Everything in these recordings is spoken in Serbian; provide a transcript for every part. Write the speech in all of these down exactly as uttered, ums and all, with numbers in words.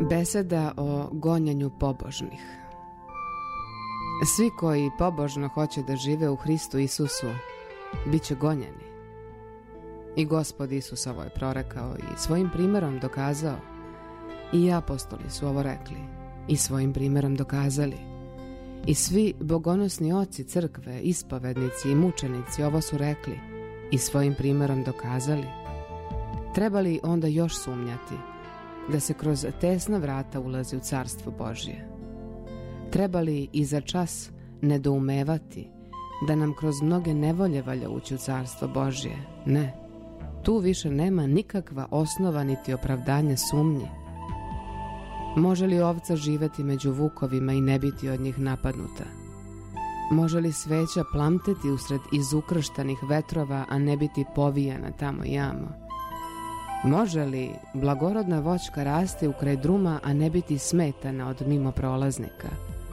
Beseda o gonjenju pobožnih. Svi koji pobožno hoće da žive u Hristu Isusu, bit će gonjeni. I Gospod Isus ovo je prorekao i svojim primjerom dokazao. I apostoli su ovo rekli i svojim primjerom dokazali. I svi bogonosni oci crkve, ispovednici i mučenici ovo su rekli i svojim primjerom dokazali. Treba li onda još sumnjati da se kroz tesna vrata ulazi u Carstvo Božje? Treba li i za čas nedoumevati da nam kroz mnoge nevolje valja ući u Carstvo Božje? Ne, tu više nema nikakva osnova niti opravdanja sumnji. Može li ovca živeti među vukovima i ne biti od njih napadnuta? Može li sveća plamteti usred izukrštanih vetrova, a ne biti povijana tamo i amo? Može li blagorodna voćka rasti u kraj druma, a ne biti smetana od mimo prolaznika?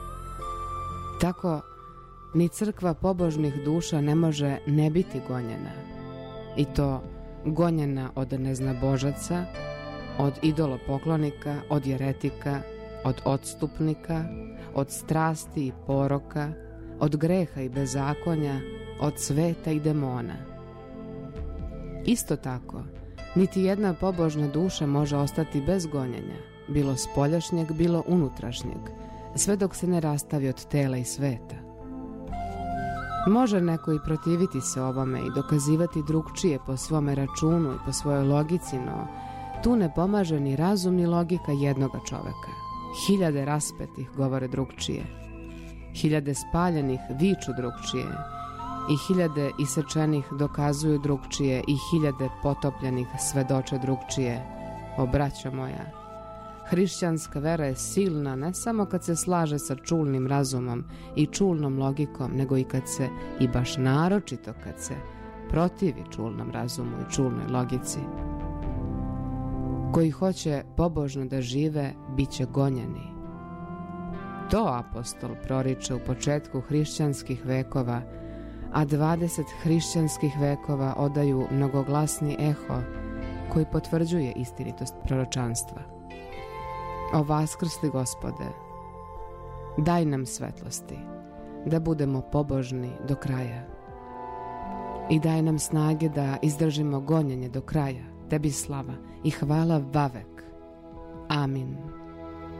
Tako ni crkva pobožnih duša ne može ne biti gonjena. I to gonjena od neznabožaca, od idolopoklonika, od jeretika, od odstupnika, od strasti i poroka, od greha i bezakonja, od sveta i demona. Isto tako, niti jedna pobožna duša može ostati bez gonjenja, bilo spoljašnjeg, bilo unutrašnjeg, sve dok se ne rastavi od tela i sveta. Može neko i protiviti se ovome i dokazivati drugčije po svome računu i po svojoj logici, no tu ne pomaže ni razum ni logika jednoga čoveka. Hiljade raspetih govore drugčije, hiljade spaljenih viču drugčije i hiljade isečenih dokazuju drugčije i hiljade potopljenih svedoče drugčije. O braćo moja, hrišćanska vera je silna ne samo kad se slaže sa čulnim razumom i čulnom logikom, nego i kad se, i baš naročito kad se, protivi čulnom razumu i čulnoj logici. Koji hoće pobožno da žive, bit će gonjeni. To apostol proriče u početku hrišćanskih vekova, a dvadeset hrišćanskih vekova odaju mnogoglasni eho koji potvrđuje istinitost proročanstva. O vaskrsli Gospode, daj nam svetlosti da budemo pobožni do kraja i daj nam snage da izdržimo gonjenje do kraja. Tebi slava i hvala vavek. Amin.